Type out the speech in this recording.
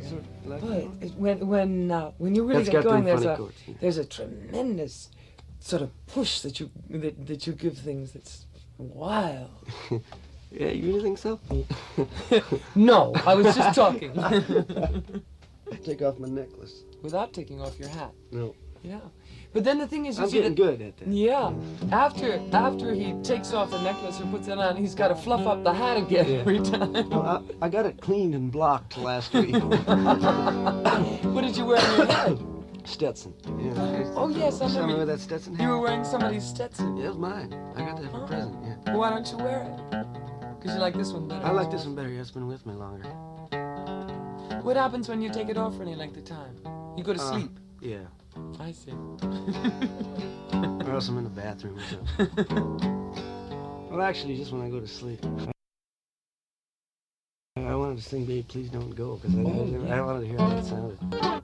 Like But when you really That's get got going, them funny chords. there's a tremendous sort of push that you give things that's wild. Yeah, you really think so? No, I was just talking. Take off my necklace. Without taking off your hat. No. Yeah. But then the thing is, you I'm see getting good at that. Yeah. After he takes off the necklace or puts it on, he's got to fluff up the hat again every time. No, I got it cleaned and blocked last week. What did you wear on your head? Stetson. Yeah. Oh yes, I Remember remember. that Stetson? You were wearing somebody's Stetson. Yeah, it was mine. I got that for a present, yeah. Well, why don't you wear it? Because you like this one better. I like this one better. Yeah, it's been with me longer. What happens when you take it off for any length of time? You go to sleep. Yeah. I see. Or else I'm in the bathroom or something. Well, actually, just when I go to sleep. I wanted to sing Babe, Please Don't Go, because I wanted to hear how it sounded.